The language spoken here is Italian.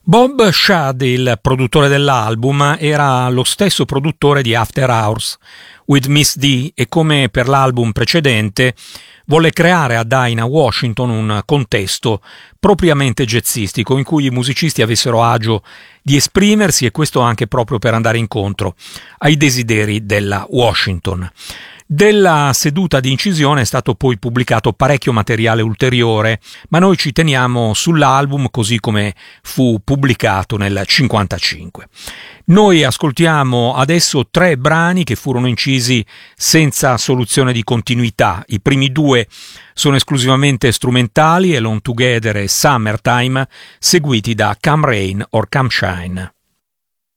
Bob Shad, il produttore dell'album, era lo stesso produttore di After Hours with Miss D e, come per l'album precedente, volle creare a Dinah Washington un contesto propriamente jazzistico in cui i musicisti avessero agio di esprimersi, e questo anche proprio per andare incontro ai desideri della Washington. Della seduta di incisione è stato poi pubblicato parecchio materiale ulteriore, ma noi ci teniamo sull'album così come fu pubblicato nel 1955. Noi ascoltiamo adesso 3 brani che furono incisi senza soluzione di continuità. I primi 2 sono esclusivamente strumentali, Alone Together e Summertime, seguiti da Come Rain or Come Shine.